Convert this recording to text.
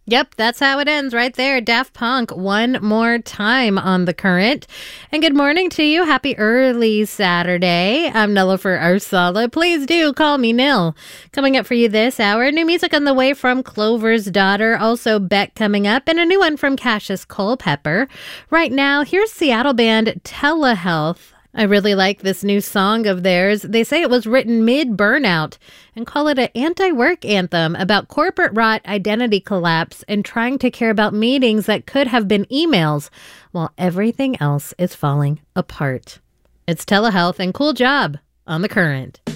Yep, that's how it ends right there. Daft Punk one more time on The Current. And good morning to you. Happy early Saturday. I'm Nilofer Arsala. Please do call me Nil. Coming up for you this hour, new music on the way from Clover's Daughter. Also Beck coming up, and a new one from Cassius Culpepper. Right now, here's Seattle band Telehealth. I really like this new song of theirs. They say it was written mid-burnout and call it an anti-work anthem about corporate rot, identity collapse, and trying to care about meetings that could have been emails while everything else is falling apart. It's Telehealth and Cool Job on The Current.